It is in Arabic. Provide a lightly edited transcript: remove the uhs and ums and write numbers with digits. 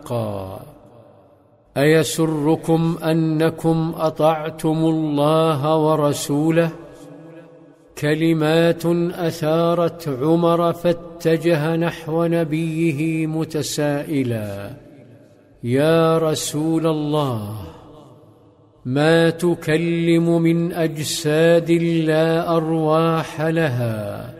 حقا. أيسركم أنكم أطعتم الله ورسوله؟ كلمات أثارت عمر فاتجه نحو نبيه متسائلا: يا رسول الله، ما تكلم من أجساد لا أرواح لها،